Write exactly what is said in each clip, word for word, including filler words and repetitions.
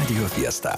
Radio Fiesta.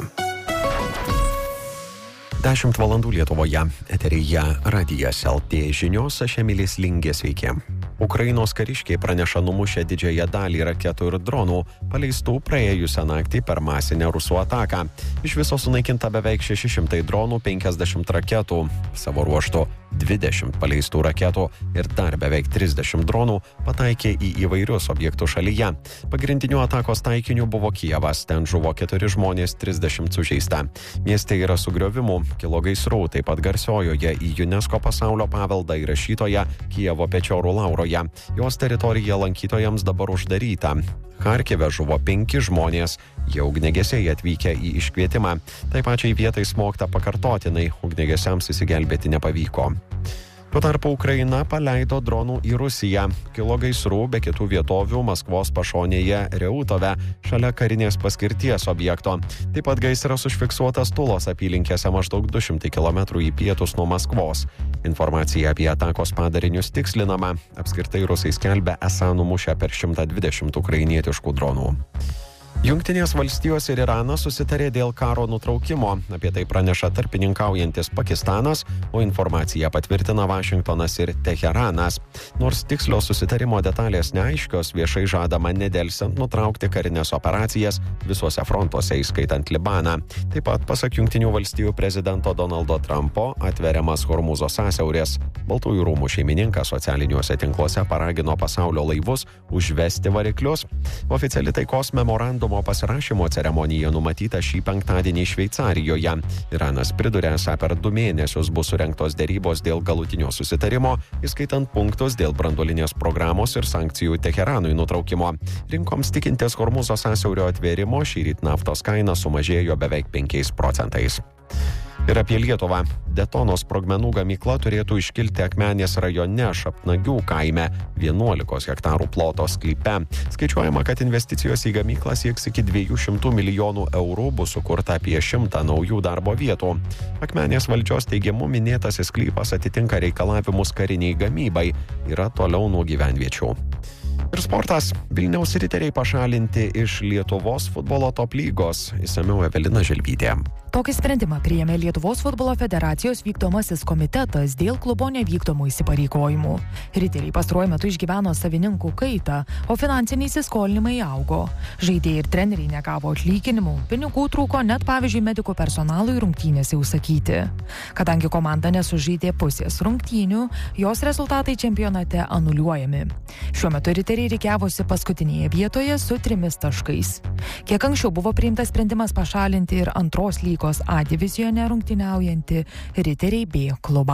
dešimt valandų Lietuvoje. Eteryje Radijas L T žinios, aš Emilis Lingė, sveiki. Ukrainos kariškiai praneša numušę didžiąją dalį raketų ir dronų, paleistų praėjusią naktį per masinę rusų ataką. Iš viso sunaikinta beveik šeši šimtai dronų, penkiasdešimt raketų. Savo ruožtu dvidešimt paleistų raketų ir dar beveik trisdešimt dronų pataikė į įvairius objektus šalyje. Pagrindiniu atakos taikiniu buvo Kijevas, ten žuvo keturi žmonės, trisdešimt sužeista. Mieste yra sugriovimų, kilo gaisrų, taip pat garsiojoje į UNESCO pasaulio paveldą įrašytoje Kijevo Pečiorų Lauroje. Jos teritorija lankytojams dabar uždaryta. Charkive žuvo penki žmonės, jau ugniagesiai atvykę į iškvietimą. Tai pačiai vietai smogta pakartotinai, ugniagesiams įsigelbėti nepavyko. Tuo tarpu Ukraina paleido dronų į Rusiją. Kilo gaisrų be kitų vietovių Maskvos pašonėje Reutove, šalia karinės paskirties objekto. Taip pat gaisras užfiksuotas Tulos apylinkėse maždaug du šimtai kilometrų į pietus nuo Maskvos. Informacija apie atakos padarinius tikslinama. Apskritai rusai skelbia esą numušę per šimtą dvidešimt ukrainietiškų dronų. Jungtinės valstijos ir Iranas susitarė dėl karo nutraukimo. Apie tai praneša tarpininkaujantis Pakistanas, o informaciją patvirtina Vašingtonas ir Teheranas. Nors tikslios susitarimo detalės neaiškios, viešai žadama nedelsiant nutraukti karinės operacijas visuose frontuose, įskaitant Libaną. Taip pat, pasak Jungtinių valstijų prezidento Donaldo Trumpo, atveriamas Hormūzo sąsiauris. Baltųjų rūmų šeimininkas socialiniuose tinkluose paragino pasaulio laivus užvesti variklius. Oficiali taikos memorandum pasirašymo ceremonija numatyta šį penktadienį Šveicarijoje. Iranas priduria, esą per du mėnesius bus surengtos derybos dėl galutinio susitarimo, įskaitant punktus dėl branduolinės programos ir sankcijų Teheranui nutraukimo. Rinkoms tikintis Hormūzo sąsiaurio atvėrimo šįryt naftos kaina sumažėjo beveik penkiais procentais. Ir apie Lietuvą. Detonos sprogmenų gamykla turėtų iškilti Akmenės rajone Šapnagių kaime, vienuolikos hektarų ploto sklype. Skaičiuojama, kad investicijos į gamyklą sieks iki dviejų šimtų milijonų eurų, bus sukurta apie šimtą naujų darbo vietų. Akmenės valdžios teigimu minėtasis sklypas atitinka reikalavimus kariniai gamybai, yra toliau nuo gyvenviečių. Ir sportas. Vilniaus riteriai pašalinti iš Lietuvos futbolo top lygos. Išsamiau Evelina Želvytė. Tokį sprendimą priėmė Lietuvos futbolo federacijos vykdomasis komitetas dėl klubo nevykdomų įsipareigojimų. Riteriai pastaruoju metu išgyveno savininkų kaitą, o finansiniai įsiskolinimai augo. Žaidėjai ir treneriai negavo atlyginimų, pinigų trūko net pavyzdžiui medikų personalui rungtynėse užsakyti. Kadangi komanda nesužaidė pusės rungtynių, jos rezultatai čempionate anuliuojami. Šiuo metu riteriai rikiavosi paskutinėje vietoje su trimis taškais. Kiek anksčiau buvo priimtas sprendimas pašalinti ir antros lygos A divizijone rungtyniaujantį Riteriai B klubą.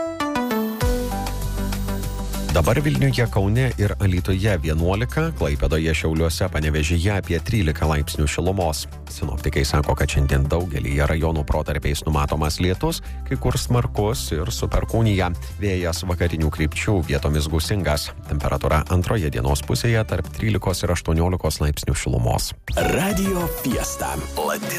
Dabar Vilniuje, Kaune ir Alytuje vienuolika, Klaipėdoje, Šiauliuose, Panevėžyje apie trylika laipsnių šilumos. Sinoptikai sako, kad šiandien daugelyje rajonų protarpiais numatomas lietus, kai kur smarkus ir su perkūnija. Vėjas vakarinių krypčių, vietomis gūsingas. Temperatūra antroje dienos pusėje tarp trylikos ir aštuoniolikos laipsnių šilumos. Radio Fiesta. Latino